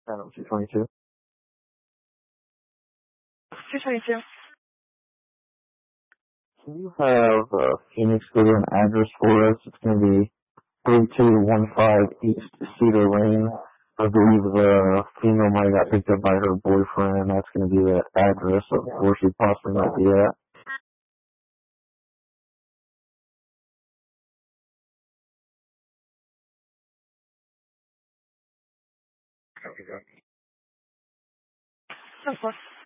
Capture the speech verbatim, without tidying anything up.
Um, two twenty-two. two twenty-two. Can you have uh, Phoenix go to an address for us? It's going to be three two one five East Cedar Lane. I believe the female might got picked up by her boyfriend. That's going to be the address of where she possibly might be at. Of course.